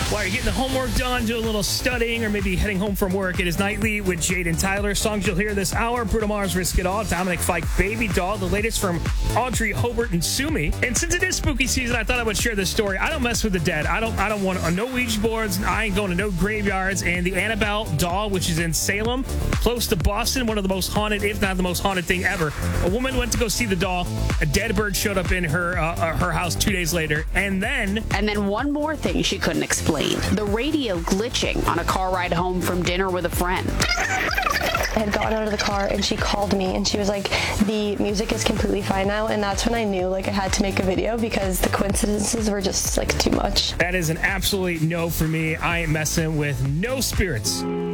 While you're getting the homework done, doing a little studying, or maybe heading home from work, it is Nightly with Jade and Tyler. Songs you'll hear this hour: Bruno Mars, Risk It All, Dominic Fike, Baby Doll, the latest from Audrey Hobart and Sumi. And since it is spooky season, I thought I would share this story. I don't mess with the dead. I don't want no Ouija boards. I ain't going to no graveyards. And the Annabelle doll, which is in Salem, close to Boston, one of the most haunted, if not the most haunted thing ever. A woman went to go see the doll. A dead bird showed up in her house 2 days later. And then one more thing she couldn't explain. The radio glitching on a car ride home from dinner with a friend. I had gotten out of the car and she called me and she was like, the music is completely fine now. And that's when I knew I had to make a video because the coincidences were just too much. That is an absolute no for me. I ain't messing with no spirits.